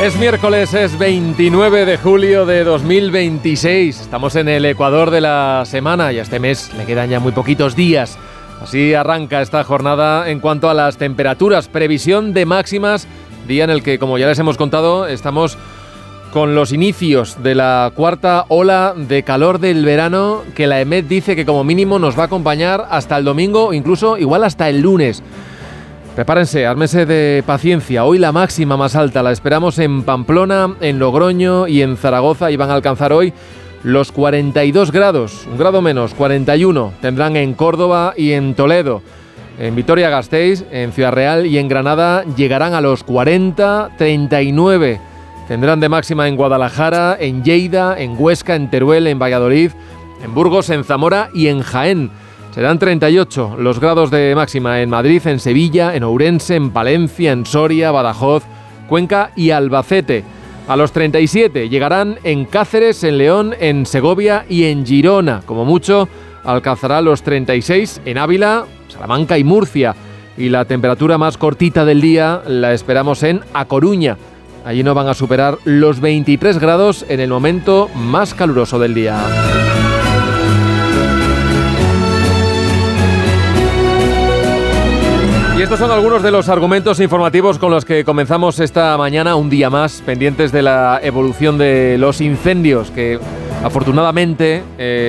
Es miércoles, es 29 de julio de 2026. Estamos en el ecuador de la semana y a este mes le quedan ya muy poquitos días. Así arranca esta jornada en cuanto a las temperaturas. Previsión de máximas, día en el que, como ya les hemos contado, estamos con los inicios de la cuarta ola de calor del verano, que la EMET dice que como mínimo nos va a acompañar hasta el domingo, incluso igual hasta el lunes. Prepárense, ármense de paciencia. Hoy la máxima más alta la esperamos en Pamplona, en Logroño y en Zaragoza, y van a alcanzar hoy los 42 grados, un grado menos, 41 tendrán en Córdoba y en Toledo. En Vitoria-Gasteiz, en Ciudad Real y en Granada llegarán a los 40, 39 tendrán de máxima en Guadalajara, en Lleida, en Huesca, en Teruel, en Valladolid, en Burgos, en Zamora y en Jaén. Serán 38 los grados de máxima en Madrid, en Sevilla, en Ourense, en Palencia, en Soria, Badajoz, Cuenca y Albacete. A los 37 llegarán en Cáceres, en León, en Segovia y en Girona. Como mucho alcanzará los 36 en Ávila, Salamanca y Murcia. Y la temperatura más cortita del día la esperamos en A Coruña. Allí no van a superar los 23 grados en el momento más caluroso del día. Y estos son algunos de los argumentos informativos con los que comenzamos esta mañana, un día más, pendientes de la evolución de los incendios, que afortunadamente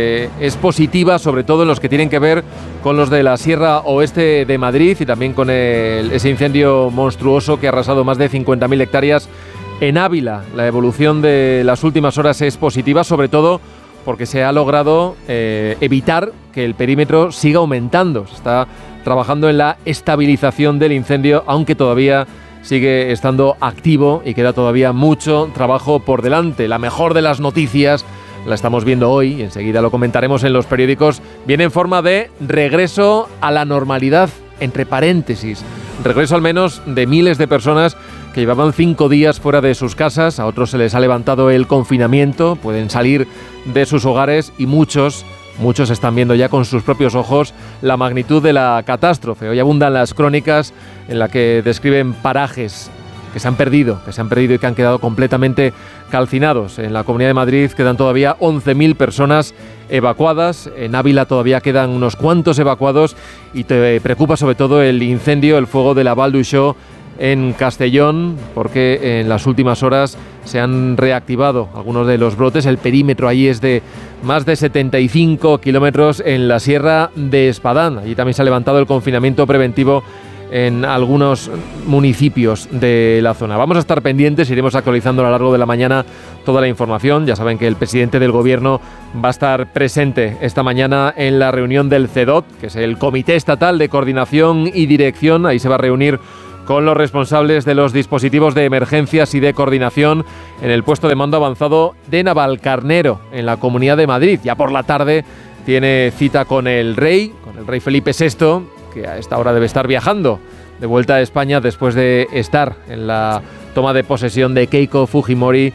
es positiva, sobre todo en los que tienen que ver con los de la Sierra Oeste de Madrid y también con ese incendio monstruoso que ha arrasado más de 50.000 hectáreas en Ávila. La evolución de las últimas horas es positiva, sobre todo porque se ha logrado evitar que el perímetro siga aumentando. Se está trabajando en la estabilización del incendio, aunque todavía sigue estando activo y queda todavía mucho trabajo por delante. La mejor de las noticias la estamos viendo hoy y enseguida lo comentaremos en los periódicos. Viene en forma de regreso a la normalidad, entre paréntesis. Regreso al menos de miles de personas que llevaban 5 días fuera de sus casas. A otros se les ha levantado el confinamiento, pueden salir de sus hogares y muchos están viendo ya con sus propios ojos la magnitud de la catástrofe. Hoy abundan las crónicas en las que describen parajes que se han perdido y que han quedado completamente calcinados. En la Comunidad de Madrid quedan todavía 11.000 personas evacuadas. En Ávila todavía quedan unos cuantos evacuados y te preocupa sobre todo el incendio, el fuego de la Vall d'Uixó en Castellón, porque en las últimas horas se han reactivado algunos de los brotes. El perímetro allí es de más de 75 kilómetros en la Sierra de Espadán. Allí también se ha levantado el confinamiento preventivo en algunos municipios de la zona. Vamos a estar pendientes, iremos actualizando a lo largo de la mañana toda la información. Ya saben que el presidente del Gobierno va a estar presente esta mañana en la reunión del CEDOT, que es el Comité Estatal de Coordinación y Dirección. Ahí se va a reunir con los responsables de los dispositivos de emergencias y de coordinación en el puesto de mando avanzado de Navalcarnero, en la Comunidad de Madrid. Ya por la tarde tiene cita con el rey Felipe VI, que a esta hora debe estar viajando de vuelta a España después de estar en la toma de posesión de Keiko Fujimori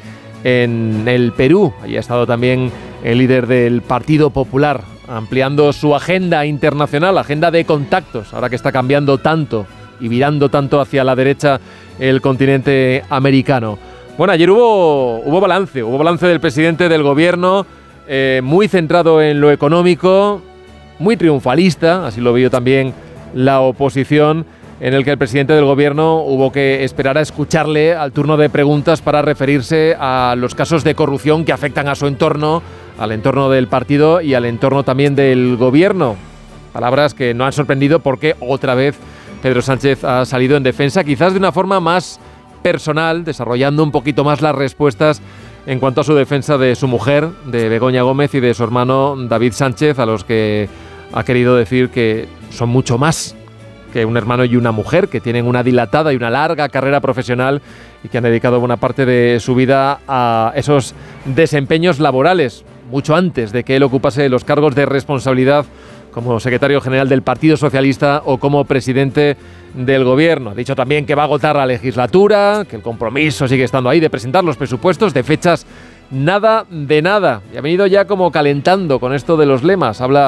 en el Perú. Allí ha estado también el líder del Partido Popular, ampliando su agenda internacional, agenda de contactos, ahora que está cambiando tanto y virando tanto hacia la derecha el continente americano. Bueno, ayer hubo balance del presidente del Gobierno, muy centrado en lo económico, muy triunfalista, así lo vio también la oposición, en el que el presidente del Gobierno hubo que esperar a escucharle al turno de preguntas para referirse a los casos de corrupción que afectan a su entorno, al entorno del partido y al entorno también del Gobierno. Palabras que no han sorprendido porque otra vez Pedro Sánchez ha salido en defensa, quizás de una forma más personal, desarrollando un poquito más las respuestas en cuanto a su defensa de su mujer, de Begoña Gómez, y de su hermano David Sánchez, a los que ha querido decir que son mucho más que un hermano y una mujer, que tienen una dilatada y una larga carrera profesional y que han dedicado buena parte de su vida a esos desempeños laborales, mucho antes de que él ocupase los cargos de responsabilidad como secretario general del Partido Socialista o como presidente del Gobierno. Ha dicho también que va a agotar la legislatura, que el compromiso sigue estando ahí de presentar los presupuestos, de fechas nada de nada. Y ha venido ya como calentando con esto de los lemas. Habla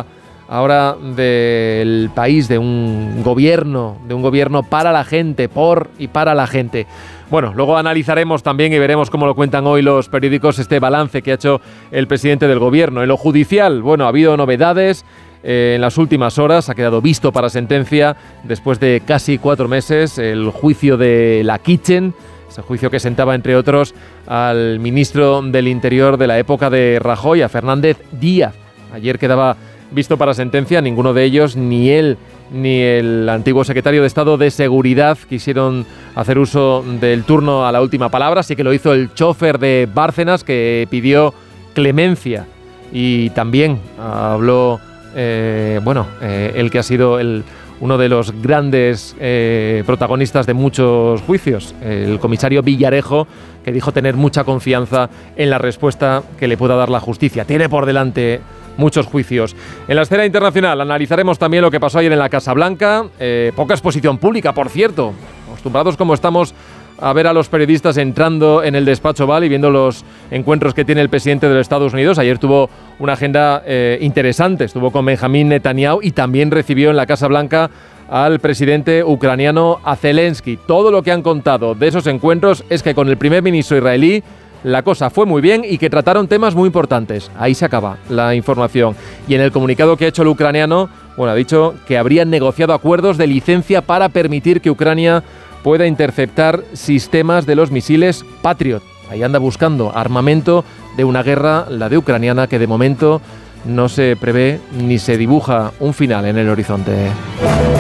ahora del país, de un gobierno para la gente, por y para la gente. Bueno, luego analizaremos también y veremos cómo lo cuentan hoy los periódicos este balance que ha hecho el presidente del gobierno. En lo judicial, bueno, ha habido novedades. En las últimas horas ha quedado visto para sentencia, después de casi 4 meses, el juicio de la Kitchen, ese juicio que sentaba, entre otros, al ministro del Interior de la época de Rajoy, a Fernández Díaz. Ayer quedaba visto para sentencia, ninguno de ellos, ni él ni el antiguo secretario de Estado de Seguridad, quisieron hacer uso del turno a la última palabra. Sí que lo hizo el chofer de Bárcenas, que pidió clemencia, y también habló el que ha sido uno de los grandes protagonistas de muchos juicios, el comisario Villarejo, que dijo tener mucha confianza en la respuesta que le pueda dar la justicia. Tiene por delante muchos juicios. En la escena internacional analizaremos también lo que pasó ayer en la Casa Blanca. Poca exposición pública, por cierto. Acostumbrados como estamos a ver a los periodistas entrando en el despacho Oval y viendo los encuentros que tiene el presidente de los Estados Unidos. Ayer tuvo una agenda interesante. Estuvo con Benjamín Netanyahu y también recibió en la Casa Blanca al presidente ucraniano, a Zelensky. Todo lo que han contado de esos encuentros es que con el primer ministro israelí la cosa fue muy bien y que trataron temas muy importantes. Ahí se acaba la información. Y en el comunicado que ha hecho el ucraniano, ha dicho que habrían negociado acuerdos de licencia para permitir que Ucrania pueda interceptar sistemas de los misiles Patriot. Ahí anda buscando armamento de una guerra, la de ucraniana, que de momento no se prevé ni se dibuja un final en el horizonte.